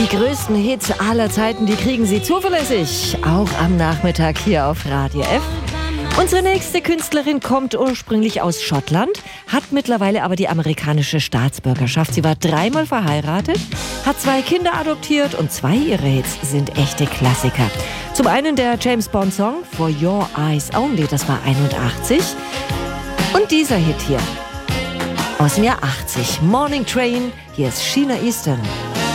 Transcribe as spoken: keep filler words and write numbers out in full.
Die größten Hits aller Zeiten, die kriegen Sie zuverlässig, auch am Nachmittag hier auf Radio F. Unsere nächste Künstlerin kommt ursprünglich aus Schottland, hat mittlerweile aber die amerikanische Staatsbürgerschaft. Sie war dreimal verheiratet, hat zwei Kinder adoptiert und zwei ihrer Hits sind echte Klassiker. Zum einen der James Bond Song For Your Eyes Only, das war einundachtzig. Und dieser Hit hier aus dem Jahr achtzig, Morning Train, hier ist Sheena Easton.